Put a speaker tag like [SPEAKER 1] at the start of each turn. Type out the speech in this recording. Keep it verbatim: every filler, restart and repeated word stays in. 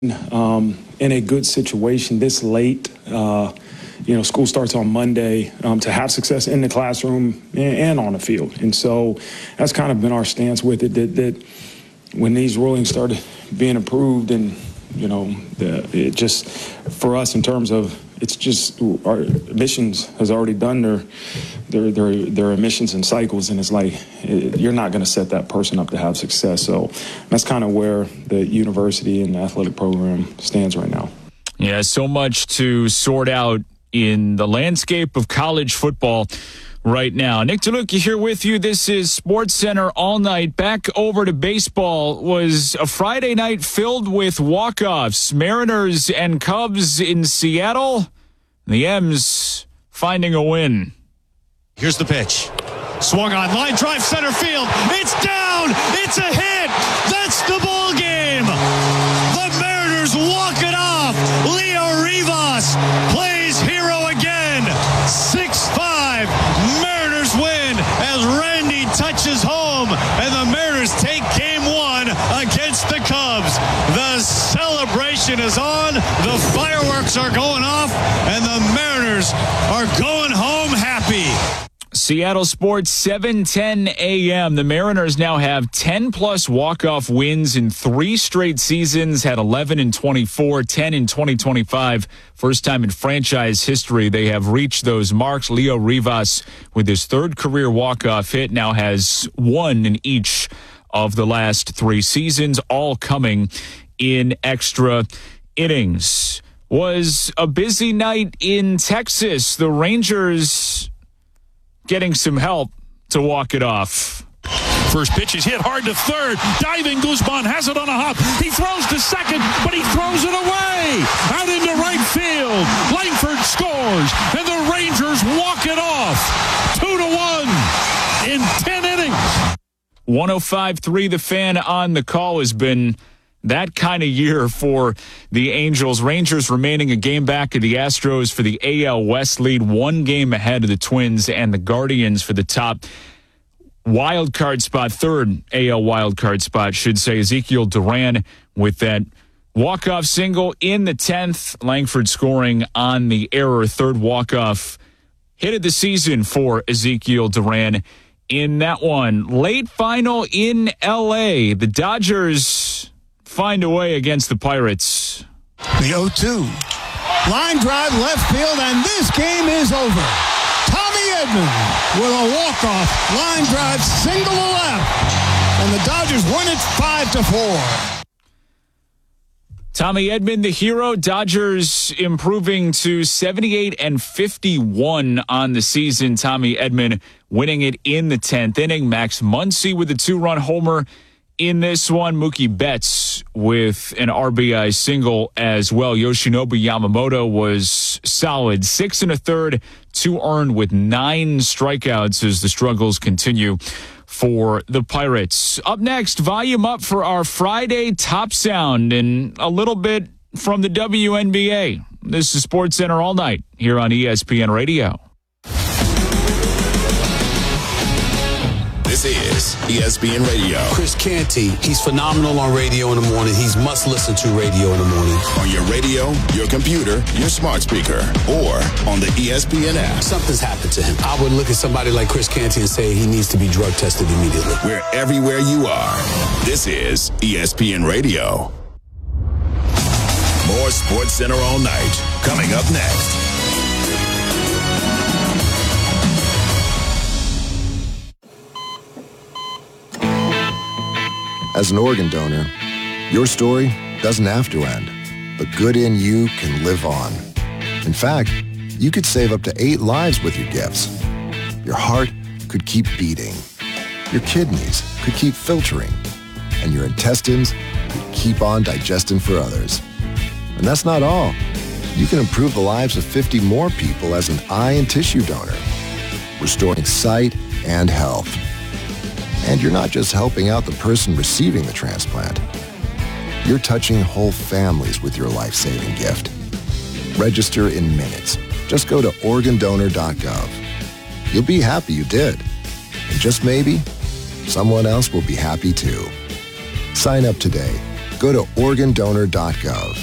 [SPEAKER 1] Um, in a good situation this late. Uh, you know, school starts on Monday, um, to have success in the classroom and, and on the field. And so that's kind of been our stance with it, that, that when these rulings started being approved and, you know, the, it just, for us in terms of, it's just our admissions has already done their their their, their admissions and cycles, and it's like it, you're not going to set that person up to have success. So that's kind of where the university and the athletic program stands right now.
[SPEAKER 2] Yeah, so much to sort out in the landscape of college football right now. Nick DeLuca here with you. This is Sports Center All Night. Back over to baseball. Was a Friday night filled with walk-offs. Mariners and Cubs in Seattle. The M's finding a win.
[SPEAKER 3] Here's the pitch. Swung on, line drive center field. It's down. It's a hit. That's the ball game. The Mariners walk it off. Leo Rivas plays hero again. six five. Mariners win as Randy touches home, and the Mariners take game one against the Cubs. The celebration is on. The fireworks are going off, and the Mariners are going home happy.
[SPEAKER 2] Seattle Sports, seven ten a.m. The Mariners now have ten-plus walk-off wins in three straight seasons, had eleven in twenty-four, ten in twenty twenty-five. First time in franchise history they have reached those marks. Leo Rivas, with his third career walk-off hit, now has one in each of the last three seasons, all coming in extra innings. Was a busy night in Texas. The Rangers getting some help to walk it off.
[SPEAKER 4] First pitch is hit hard to third. Diving Guzman has it on a hop. He throws to second, but he throws it away. Out into right field. Langford scores, and the Rangers walk it off. Two to one in ten innings.
[SPEAKER 2] one oh five point three The Fan on the call. Has been that kind of year for the Angels. Rangers remaining a game back of the Astros for the A L West lead, one game ahead of the Twins and the Guardians for the top wild card spot, third A L wild card spot, should say. Ezekiel Duran with that walk-off single in the tenth. Langford scoring on the error, third walk-off hit of the season for Ezekiel Duran in that one. Late final in L A. The Dodgers find a way against the Pirates.
[SPEAKER 5] The oh two. Line drive left field, and this game is over. Tommy Edman with a walk-off line drive single to left, and the Dodgers win it five to four.
[SPEAKER 2] Tommy Edman, the hero. Dodgers improving to seventy-eight and fifty-one on the season. Tommy Edman winning it in the tenth inning. Max Muncy with a two-run homer in this one. Mookie Betts with an R B I single as well. Yoshinobu Yamamoto was solid. Six and a third, two earned with nine strikeouts as the struggles continue for the Pirates. Up next, volume up for our Friday Top Sound and a little bit from the W N B A. This is Sports Center All Night here on E S P N Radio.
[SPEAKER 6] This is E S P N Radio.
[SPEAKER 7] Chris Canty, he's phenomenal on radio in the morning. He's must-listen-to radio in the morning.
[SPEAKER 6] On your radio, your computer, your smart speaker, or on the E S P N app.
[SPEAKER 7] Something's happened to him. I would look at somebody like Chris Canty and say he needs to be drug tested immediately.
[SPEAKER 6] We're everywhere you are. This is E S P N Radio. More Sports Center All Night coming up next.
[SPEAKER 8] As an organ donor, your story doesn't have to end. The good in you can live on. In fact, you could save up to eight lives with your gifts. Your heart could keep beating. Your kidneys could keep filtering. And your intestines could keep on digesting for others. And that's not all. You can improve the lives of fifty more people as an eye and tissue donor, restoring sight and health. And you're not just helping out the person receiving the transplant. You're touching whole families with your life-saving gift. Register in minutes. Just go to organ donor dot gov. You'll be happy you did. And just maybe, someone else will be happy too. Sign up today Go to organ donor dot gov.